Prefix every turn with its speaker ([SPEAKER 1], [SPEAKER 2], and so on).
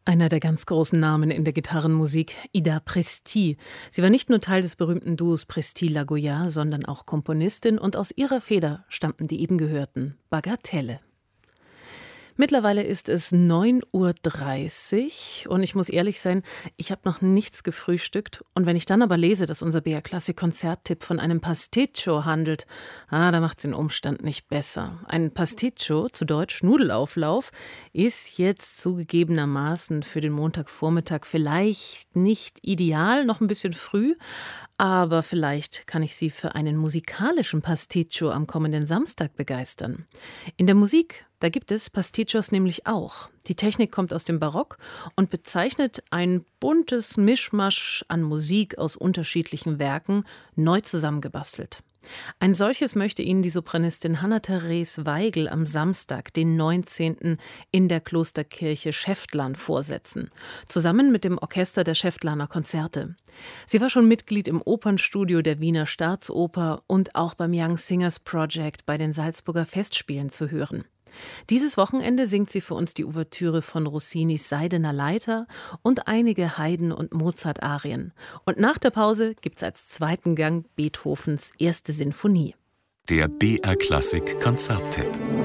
[SPEAKER 1] Einer der ganz großen Namen in der Gitarrenmusik, Ida Presti. Sie war nicht nur Teil des berühmten Duos Presti-Lagoya, sondern auch Komponistin, und aus ihrer Feder stammten die eben gehörten Bagatelle. Mittlerweile ist es 9:30 Uhr und ich muss ehrlich sein, ich habe noch nichts gefrühstückt. Und wenn ich dann aber lese, dass unser BR Klassik Konzerttipp von einem Pasticcio handelt, da macht es den Umstand nicht besser. Ein Pasticcio, zu Deutsch Nudelauflauf, ist jetzt zugegebenermaßen für den Montagvormittag vielleicht nicht ideal, noch ein bisschen früh, aber vielleicht kann ich Sie für einen musikalischen Pasticcio am kommenden Samstag begeistern. In der Musik, da gibt es Pasticcios nämlich auch. Die Technik kommt aus dem Barock und bezeichnet ein buntes Mischmasch an Musik aus unterschiedlichen Werken, neu zusammengebastelt. Ein solches möchte Ihnen die Sopranistin Hanna-Therese Weigel am Samstag, den 19., in der Klosterkirche Schäftlarn vorsetzen, zusammen mit dem Orchester der Schäftlarner Konzerte. Sie war schon Mitglied im Opernstudio der Wiener Staatsoper und auch beim Young Singers Project bei den Salzburger Festspielen zu hören. Dieses Wochenende singt sie für uns die Ouvertüre von Rossinis Seidener Leiter und einige Haydn- und Mozart-Arien. Und nach der Pause gibt's als zweiten Gang Beethovens erste Sinfonie.
[SPEAKER 2] Der BR Klassik Konzerttipp.